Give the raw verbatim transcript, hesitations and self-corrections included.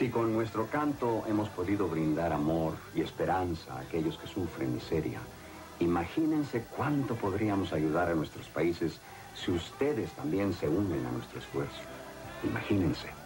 Si con nuestro canto hemos podido brindar amor y esperanza a aquellos que sufren miseria, imagínense cuánto podríamos ayudar a nuestros países si ustedes también se unen a nuestro esfuerzo. Imagínense.